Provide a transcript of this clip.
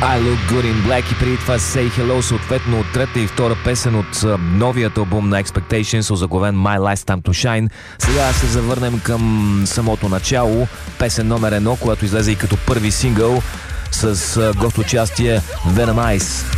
I Look Good in Black и преди това Say Hello, съответно от трета и втора песен от новият албум на Expectations, озаглавен My Last Time to Shine. Сега се завърнем към самото начало, песен номер 1, която излезе и като първи сингъл с гост участие Venom Eyes.